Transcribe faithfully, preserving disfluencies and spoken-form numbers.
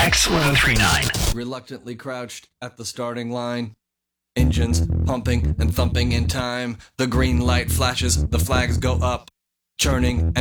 X ten thirty-nine. Reluctantly crouched at the starting line. Engines pumping and thumping in time. The green light flashes, the flags go up. Churning and